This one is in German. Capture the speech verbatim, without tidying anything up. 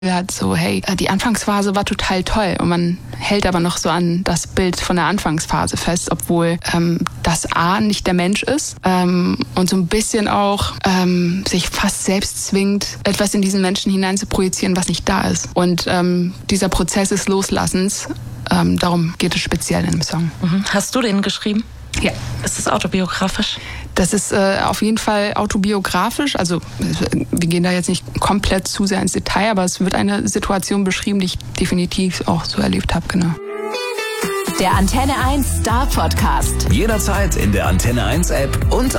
hat so, hey, die Anfangsphase war total toll und man hält aber noch so an das Bild von der Anfangsphase fest, obwohl ähm, das A nicht der Mensch ist ähm, und so ein bisschen auch ähm, sich fast selbst zwingt, etwas in diesen Menschen hinein zu projizieren, was nicht da ist. Und ähm, dieser Prozess des Loslassens, ähm, darum geht es speziell in dem Song. Mhm. Hast du den geschrieben? Ja. Ist es autobiografisch? Das ist äh, auf jeden Fall autobiografisch. Also wir gehen da jetzt nicht komplett zu sehr ins Detail, aber es wird eine Situation beschrieben, die ich definitiv auch so erlebt habe, genau. Der Antenne eins Star Podcast. Jederzeit in der Antenne eins App und